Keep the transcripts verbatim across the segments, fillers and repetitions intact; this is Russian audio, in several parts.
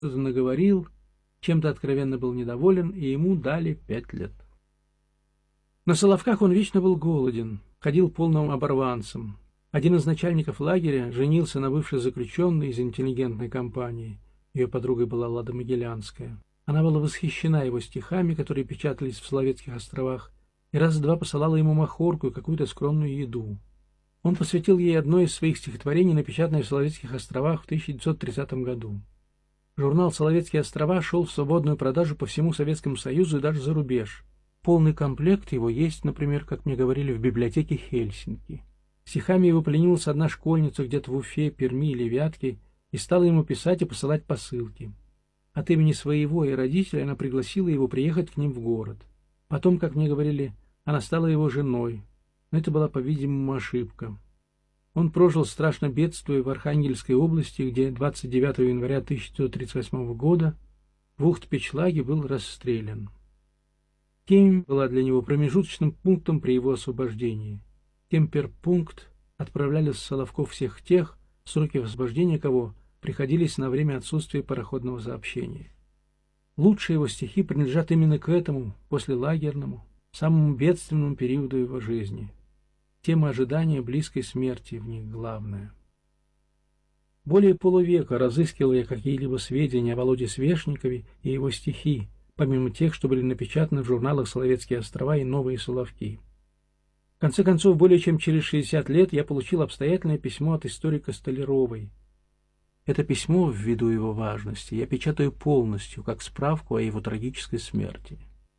наговорил, чем-то откровенно был недоволен, и ему дали пять лет. На Соловках он вечно был голоден, ходил полным оборванцем. Один из начальников лагеря женился на бывшей заключенной из интеллигентной компании. Ее подругой была Лада Могилянская. Она была восхищена его стихами, которые печатались в Соловецких островах, и раз-два посылала ему махорку и какую-то скромную еду. Он посвятил ей одно из своих стихотворений, напечатанное в Соловецких островах в тысяча девятьсот тридцатом году. Журнал «Соловецкие острова» шел в свободную продажу по всему Советскому Союзу и даже за рубеж. Полный комплект его есть, например, как мне говорили, в библиотеке Хельсинки. Стихами его поленилась одна школьница где-то в Уфе, Перми или Вятке и стала ему писать и посылать посылки. От имени своего и родителей она пригласила его приехать к ним в город. Потом, как мне говорили, она стала его женой, но это была, по-видимому, ошибка. Он прожил страшно бедствуя в Архангельской области, где двадцать девятого января тысяча девятьсот тридцать восьмого года в Ухт-Печлаге был расстрелян. Кемь была для него промежуточным пунктом при его освобождении. Кемперпункт отправляли с Соловков всех тех, сроки освобождения кого приходились на время отсутствия пароходного сообщения. Лучшие его стихи принадлежат именно к этому, послелагерному, самому бедственному периоду его жизни. Тема ожидания близкой смерти в них главная. Более полувека разыскивал я какие-либо сведения о Володе Свешникове и его стихи, помимо тех, что были напечатаны в журналах «Соловецкие острова» и «Новые Соловки». В конце концов, более чем через шестьдесят лет я получил обстоятельное письмо от историка Столяровой. Это письмо, ввиду его важности, я печатаю полностью, как справку о его трагической смерти.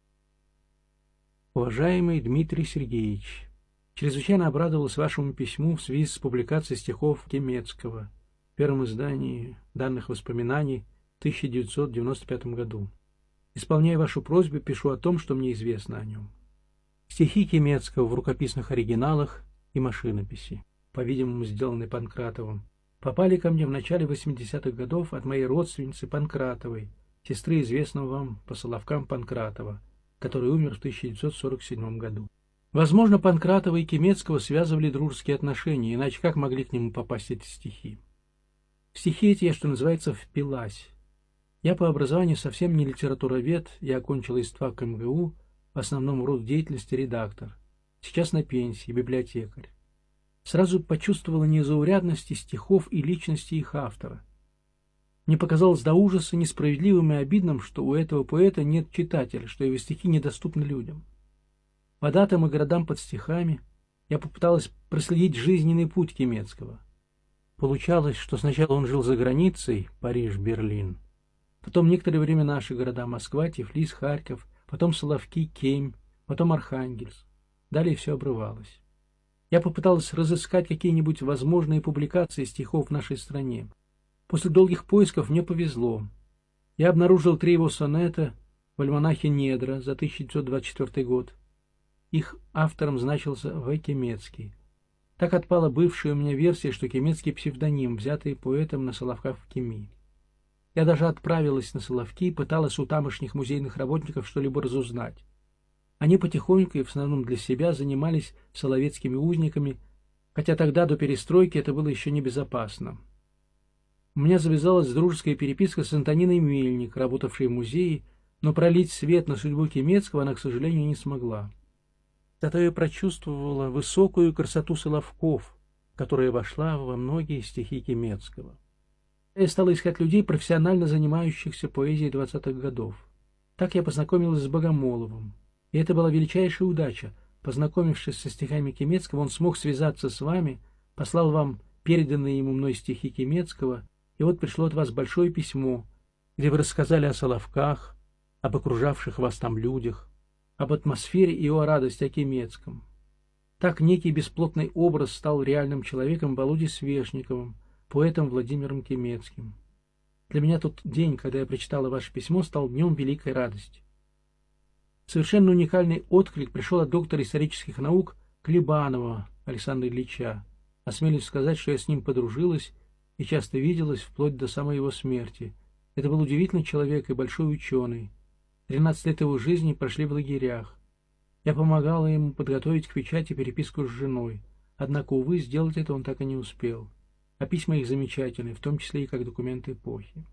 Уважаемый Дмитрий Сергеевич, чрезвычайно обрадовался вашему письму в связи с публикацией стихов Кемецкого в первом издании данных воспоминаний в тысяча девятьсот девяносто пятом году. Исполняя вашу просьбу, пишу о том, что мне известно о нем. Стихи Кемецкого в рукописных оригиналах и машинописи, по-видимому, сделанные Панкратовым, попали ко мне в начале восьмидесятых годов от моей родственницы Панкратовой, сестры известного вам по Соловкам Панкратова, который умер в тысяча девятьсот сорок седьмом году. Возможно, Панкратова и Кемецкого связывали дружеские отношения, иначе как могли к нему попасть эти стихи? В стихи эти я, что называется, впилась. Я по образованию совсем не литературовед, я окончил ИСТФАК МГУ, в основном род деятельности редактор, сейчас на пенсии, библиотекарь. Сразу почувствовала незаурядности стихов и личности их автора. Мне показалось до ужаса несправедливым и обидным, что у этого поэта нет читателя, что его стихи недоступны людям. По датам и городам под стихами я попыталась проследить жизненный путь Кемецкого. Получалось, что сначала он жил за границей, Париж, Берлин, потом некоторое время наши города Москва, Тифлис, Харьков, потом Соловки, Кемь, потом Архангельск. Далее все обрывалось. Я попыталась разыскать какие-нибудь возможные публикации стихов в нашей стране. После долгих поисков мне повезло. Я обнаружил три его сонета в альманахе «Недра» за тысяча девятьсот двадцать четвёртый год. Их автором значился В. Кемецкий. Так отпала бывшая у меня версия, что Кемецкий псевдоним, взятый поэтом на Соловках в Кеми. Я даже отправилась на Соловки и пыталась у тамошних музейных работников что-либо разузнать. Они потихоньку и в основном для себя занимались соловецкими узниками, хотя тогда до перестройки это было еще небезопасно. У меня завязалась дружеская переписка с Антониной Мельник, работавшей в музее, но пролить свет на судьбу Кемецкого она, к сожалению, не смогла. Зато я прочувствовала высокую красоту Соловков, которая вошла во многие стихи Кемецкого. Я стала искать людей, профессионально занимающихся поэзией двадцатых годов. Так я познакомилась с Богомоловым. И это была величайшая удача. Познакомившись со стихами Кемецкого, он смог связаться с вами, послал вам переданные ему мной стихи Кемецкого, и вот пришло от вас большое письмо, где вы рассказали о Соловках, об окружавших вас там людях, об атмосфере и о радости о Кемецком. Так некий бесплотный образ стал реальным человеком Володей Свешниковым, поэтом Владимиром Кемецким. Для меня тот день, когда я прочитала ваше письмо, стал днем великой радости. Совершенно уникальный отклик пришел от доктора исторических наук Клебанова Александра Ильича. Осмелюсь сказать, что я с ним подружилась и часто виделась вплоть до самой его смерти. Это был удивительный человек и большой ученый. Тринадцать лет его жизни прошли в лагерях. Я помогала ему подготовить к печати переписку с женой, однако, увы, сделать это он так и не успел. А письма их замечательные, в том числе и как документы эпохи.